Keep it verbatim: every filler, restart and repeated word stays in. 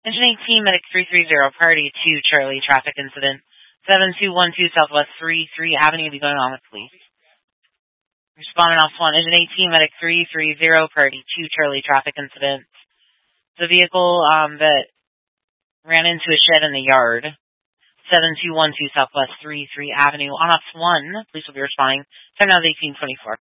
Engine eighteen, Medic three three zero, priority two, Charlie, traffic incident. seven two one two Southwest three three Avenue, be going on with police. Responding off one, Engine eighteen, Medic three three zero, priority two, Charlie, traffic incident. The vehicle um, that ran into a shed in the yard. seven two one two Southwest three three Avenue. On off one, police will be responding. Time now is eighteen twenty-four.